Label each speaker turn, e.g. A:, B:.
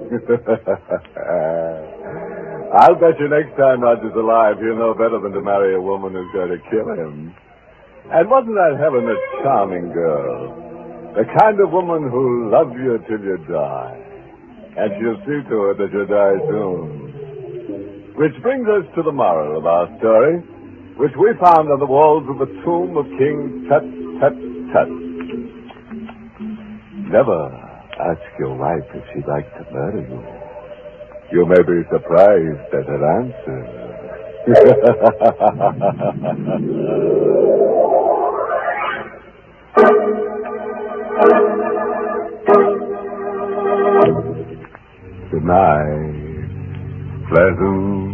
A: I'll bet you next time Roger's alive, he'll know better than to marry a woman who's going to kill him. And wasn't that Helen a charming girl? The kind of woman who'll love you till you die. And she'll see to it that you die soon. Which brings us to the moral of our story, which we found on the walls of the tomb of King Tut, Tut, Tut. Never ask your wife if she'd like to murder you. You may be surprised at her answer. Good night. Pleasant